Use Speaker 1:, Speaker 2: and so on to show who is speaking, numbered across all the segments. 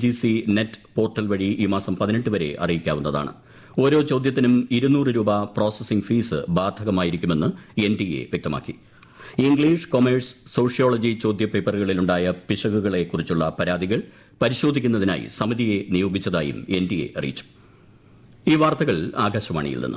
Speaker 1: UGC net portal വഴി ഈ മാസം 18 വരെ അറിയിക്കാവുന്നതാണ്. ഓരോ ചോദ്യത്തിനും 200 രൂപ പ്രോസസിംഗ് ഫീസ് ബാധകമായിരിക്കുമെന്ന് NTA വ്യക്തമാക്കി. ഇംഗ്ലീഷ്, കൊമേഴ്സ്, സോഷ്യോളജി ചോദ്യപേപ്പറുകളിലുണ്ടായ പിശകുകളെക്കുറിച്ചുള്ള പരാതികൾ പരിശോധിക്കുന്നതിനായി സമിതിയെ നിയോഗിച്ചതായും NTA അറിയിച്ചു. ഈ വാർത്തകൾ ആകാശവാണിയിൽ നിന്ന്.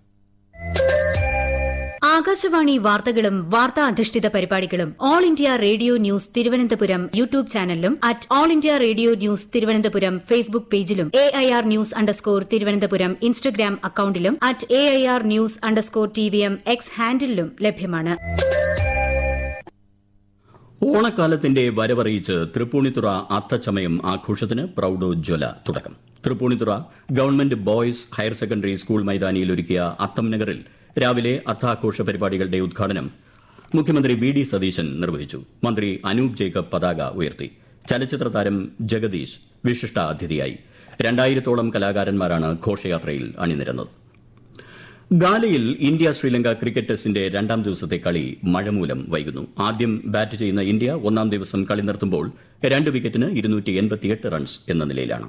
Speaker 2: ആകാശവാണി വാർത്തകളും വാർത്താ അധിഷ്ഠിത പരിപാടികളും all India radio news Thiruvananthapuram YouTube ചാനലിലും at all India radio news Thiruvananthapuram Facebook പേജിലും AIR ന്യൂസ് _ ഇൻസ്റ്റഗ്രാം അക്കൌണ്ടിലും അറ്റ് AIR ന്യൂസ് _ X ഹാൻഡിലും ലഭ്യമാണ്.
Speaker 1: ഓണക്കാലത്തിന്റെ വരവറിയിച്ച് തൃപ്പൂണിത്തുറ അത്തച്ചമയം ആഘോഷത്തിന് പ്രൌഢോജ്വല തുടക്കം. Tripunithura government boys higher secondary school മൈതാനിയിൽ ഒരുക്കിയ അത്തം നഗറിൽ രാവിലെ അത്താഘോഷ പരിപാടികളുടെ ഉദ്ഘാടനം മുഖ്യമന്ത്രി VD സതീശൻ നിർവഹിച്ചു. മന്ത്രി അനൂപ് ജേക്കബ് പതാക ഉയർത്തി. ചലച്ചിത്ര താരം ജഗദീഷ് വിശിഷ്ട അതിഥിയായി. 2000-ഓളം കലാകാരന്മാരാണ് ഘോഷയാത്രയിൽ അണിനിരന്നത്. ഗാലയിൽ ഇന്ത്യ ശ്രീലങ്ക ക്രിക്കറ്റ് ടെസ്റ്റിന്റെ 2ാം ദിവസത്തെ കളി മഴ മൂലം വൈകുന്നു. ആദ്യം ബാറ്റ് ചെയ്യുന്ന ഇന്ത്യ 1ാം ദിവസം കളി നിർത്തുമ്പോൾ 2 വിക്കറ്റിന് 288 റൺസ് എന്ന നിലയിലാണ്.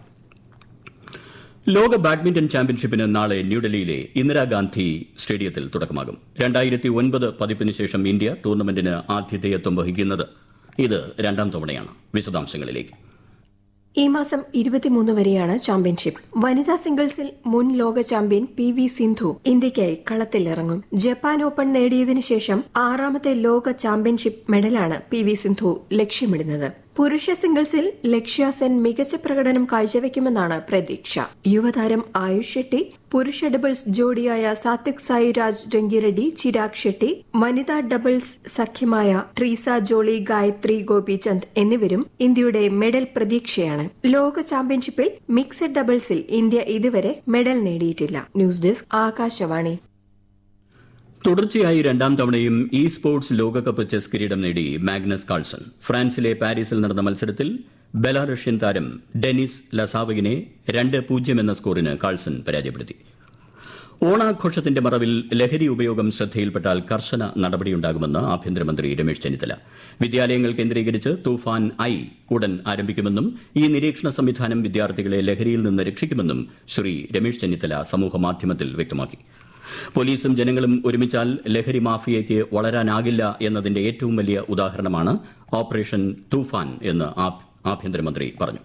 Speaker 1: ലോക ബാഡ്മിന്റൺ ചാമ്പ്യൻഷിപ്പിന് നാളെ ന്യൂഡൽഹിയിലെ ഇന്ദിരാഗാന്ധി സ്റ്റേഡിയത്തിൽ തുടക്കമാകും. 2009 പതിപ്പിന് ശേഷം ഇന്ത്യ ടൂർണമെന്റിന് ആതിഥേയത്വം വഹിക്കുന്നത് ഇത് 2ാം തവണയാണ്. വിശദാംശങ്ങളിലേക്ക്.
Speaker 3: ഈ മാസം 23 വരെയാണ് ചാമ്പ്യൻഷിപ്പ്. വനിതാ സിംഗിൾസിൽ മുൻ ലോക ചാമ്പ്യൻ PV സിന്ധു ഇന്ത്യയ്ക്കായി കളത്തിലിറങ്ങും. ജപ്പാൻ ഓപ്പൺ നേടിയതിനു ശേഷം 6ാമത്തെ ലോക ചാമ്പ്യൻഷിപ്പ് മെഡലാണ് PV സിന്ധു ലക്ഷ്യമിടുന്നത്. പുരുഷ സിംഗിൾസിൽ ലക്ഷ്യ സെൻ മികച്ച പ്രകടനം കാഴ്ചവെക്കുമെന്നാണ് പ്രതീക്ഷ. യുവതാരം ആയുഷ് ഷെട്ടി, പുരുഷ ഡബിൾസ് ജോഡിയായ സാത്വിക് സായിരാജ് രംഗിറെഡ്ഡി, ചിരാഗ് ഷെട്ടി, വനിതാ ഡബിൾസ് സഖ്യമായ ട്രീസ ജോളി, ഗായത്രി ഗോപിചന്ദ് എന്നിവരും ഇന്ത്യയുടെ മെഡൽ പ്രതീക്ഷയാണ്. ലോക ചാമ്പ്യൻഷിപ്പിൽ മിക്സഡ് ഡബിൾസിൽ ഇന്ത്യ ഇതുവരെ മെഡൽ നേടിയിട്ടില്ല. News desk Akashvani.
Speaker 1: തുടർച്ചയായി 2ാം തവണയും സ്പോർട്സ് ലോകകപ്പ് ചെസ് കിരീടം നേടി മാഗ്നസ് കാൾസൺ. ഫ്രാൻസിലെ പാരീസിൽ നടന്ന മത്സരത്തിൽ ബെലാറഷ്യൻ താരം ഡെനിസ് ലസാവഗിനെ 2-0 എന്ന സ്കോറിന് കാൾസൺ പരാജയപ്പെടുത്തി. ഓണാഘോഷത്തിന്റെ മറവിൽ ലഹരി ഉപയോഗം ശ്രദ്ധയിൽപ്പെട്ടാൽ കർശന നടപടിയുണ്ടാകുമെന്ന് ആഭ്യന്തരമന്ത്രി രമേശ് ചെന്നിത്തല. വിദ്യാലയങ്ങൾ കേന്ദ്രീകരിച്ച് തൂഫാൻ ഐ ഉടൻ ആരംഭിക്കുമെന്നും ഈ നിരീക്ഷണ സംവിധാനം വിദ്യാർത്ഥികളെ ലഹരിയിൽ നിന്ന് രക്ഷിക്കുമെന്നും ശ്രീ രമേശ് ചെന്നിത്തല സമൂഹമാധ്യമത്തിൽ വ്യക്തമാക്കി. പോലീസും ജനങ്ങളും ഒരുമിച്ചാൽ ലഹരി മാഫിയയ്ക്ക് വളരാനാകില്ല എന്നതിന്റെ ഏറ്റവും വലിയ ഉദാഹരണമാണ് ഓപ്പറേഷൻ തൂഫാൻ എന്ന് ആഭ്യന്തരമന്ത്രി പറഞ്ഞു.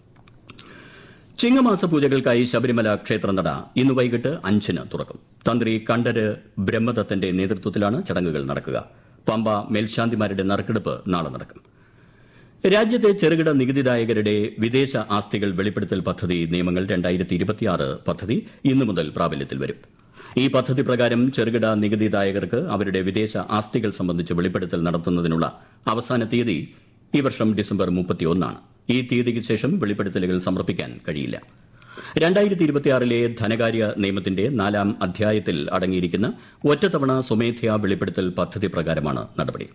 Speaker 1: ചിങ്ങമാസ പൂജകൾക്കായി ശബരിമല ക്ഷേത്രനട ഇന്ന് വൈകിട്ട് 5-ന് തുറക്കും. തന്ത്രി കണ്ഠര് ബ്രഹ്മദത്തന്റെ നേതൃത്വത്തിലാണ് ചടങ്ങുകൾ നടക്കുക. പമ്പ മേൽശാന്തിമാരുടെ നറുക്കെടുപ്പ് നാളെ നടക്കും. രാജ്യത്തെ ചെറുകിട നികുതിദായകരുടെ വിദേശ ആസ്തികൾ വെളിപ്പെടുത്തൽ പദ്ധതി നിയമങ്ങൾ 2026 പദ്ധതി ഇന്നു മുതൽ പ്രാബല്യത്തിൽ വരും. ഈ പദ്ധതി പ്രകാരം ചെറുകിട നികുതിദായകർക്ക് അവരുടെ വിദേശ ആസ്തികൾ സംബന്ധിച്ച് വെളിപ്പെടുത്തൽ നടത്തുന്നതിനുള്ള അവസാന തീയതി ഈ വർഷം ഡിസംബർ 31 ആണ്. ഈ തീയതിക്ക് ശേഷം വെളിപ്പെടുത്തലുകൾ സമർപ്പിക്കാൻ കഴിയില്ല. 2026 ധനകാര്യ നിയമത്തിന്റെ 4ാം അധ്യായത്തിൽ അടങ്ങിയിരിക്കുന്ന ഒറ്റത്തവണ സ്വമേധയാ വെളിപ്പെടുത്തൽ പദ്ധതി പ്രകാരമാണ് നടപടി.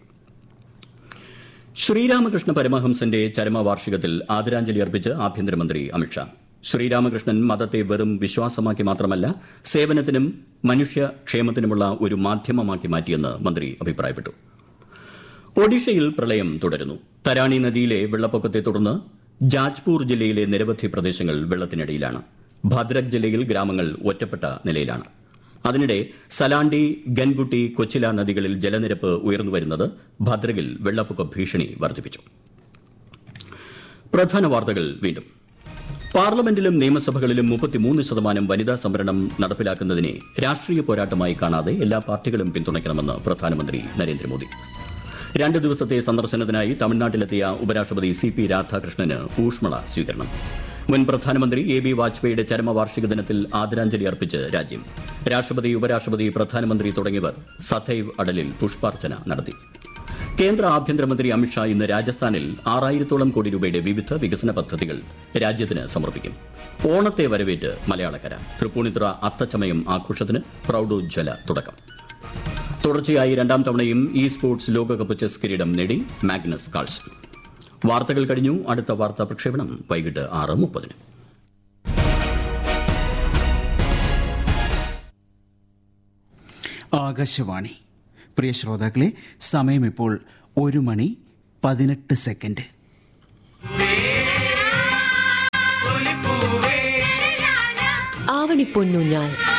Speaker 1: ശ്രീരാമകൃഷ്ണ പരമഹംസന്റെ ചരമവാർഷികത്തിൽ ആദരാഞ്ജലി അർപ്പിച്ച് ആഭ്യന്തരമന്ത്രി അമിത്ഷാ. ശ്രീരാമകൃഷ്ണൻ മതത്തെ വെറും വിശ്വാസമാക്കി മാത്രമല്ല, സേവനത്തിനും മനുഷ്യക്ഷേമത്തിനുമുള്ള ഒരു മാധ്യമമാക്കി മാറ്റിയെന്ന് മന്ത്രി അഭിപ്രായപ്പെട്ടു. ഒഡീഷയിൽ പ്രളയം തുടരുന്നു. തരാണി നദിയിലെ വെള്ളപ്പൊക്കത്തെ തുടർന്ന് ജാജ്പൂർ ജില്ലയിലെ നിരവധി പ്രദേശങ്ങൾ വെള്ളത്തിനടിയിലാണ്. ഭദ്രക് ജില്ലയിൽ ഗ്രാമങ്ങൾ ഒറ്റപ്പെട്ട നിലയിലാണ്. അതിനിടെ സലാണ്ടി, ഗൻഗുട്ടി, കൊച്ചില നദികളിൽ ജലനിരപ്പ് ഉയർന്നുവരുന്നത് ഭദ്രകിൽ വെള്ളപ്പൊക്ക ഭീഷണി വർദ്ധിപ്പിച്ചു. പ്രധാന വാർത്തകൾ വീണ്ടും. പാർലമെന്റിലും നിയമസഭകളിലും 33% വനിതാ സംവരണം നടപ്പിലാക്കുന്നതിനെ രാഷ്ട്രീയ പോരാട്ടമായി കാണാതെ എല്ലാ പാർട്ടികളും പിന്തുണയ്ക്കണമെന്ന് പ്രധാനമന്ത്രി നരേന്ദ്രമോദി. 2 ദിവസത്തെ സന്ദർശനത്തിനായി തമിഴ്നാട്ടിലെത്തിയ ഉപരാഷ്ട്രപതി CP രാധാകൃഷ്ണന് ഊഷ്മള സ്വീകരണം. മുൻ പ്രധാനമന്ത്രി AB വാജ്പേയിയുടെ ചരമവാർഷിക ദിനത്തിൽ ആദരാഞ്ജലി അർപ്പിച്ച് രാജ്യം. രാഷ്ട്രപതി, ഉപരാഷ്ട്രപതി, പ്രധാനമന്ത്രി തുടങ്ങിയവർ സദൈവ് അടലിൽ പുഷ്പാർച്ചന നടത്തി. കേന്ദ്ര ആഭ്യന്തരമന്ത്രി അമിത്ഷാ ഇന്ന് രാജസ്ഥാനിൽ 6000-ഓളം കോടി രൂപയുടെ വിവിധ വികസന പദ്ധതികൾ രാജ്യത്തിന് സമർപ്പിക്കും. ഓണത്തെ വരവേറ്റ് മലയാളക്കര. തൃപ്പൂണിത്തുറ അത്തച്ചമയം ആഘോഷത്തിന് പ്രൌഢോജ്വല തുടക്കം. തുടർച്ചയായി 2ാം തവണയും സ്പോർട്സ് ലോകകപ്പ് ചെസ് കിരീടം നേടി മാഗ്നസ് കാൾസൺ. വാർത്തകൾ കഴിഞ്ഞു. അടുത്ത വാർത്താ പ്രക്ഷേപണം വൈകിട്ട് 6:30.
Speaker 4: ആകാശവാണി. പ്രിയ ശ്രോതാക്കളെ, സമയം ഇപ്പോൾ 1:18.
Speaker 5: ആവണിപ്പൊന്നൂഞ്ഞാൽ.